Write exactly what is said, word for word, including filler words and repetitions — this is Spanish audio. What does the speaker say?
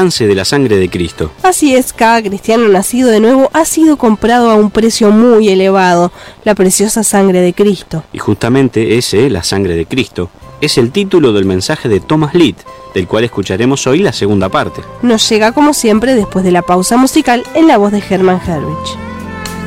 alcance de la sangre de Cristo. Así es, cada cristiano nacido de nuevo ha sido comprado a un precio muy elevado, la preciosa sangre de Cristo. Y justamente ese, la sangre de Cristo, es el título del mensaje de Thomas Litt, del cual escucharemos hoy la segunda parte. Nos llega como siempre después de la pausa musical en la voz de Hermann Herrich.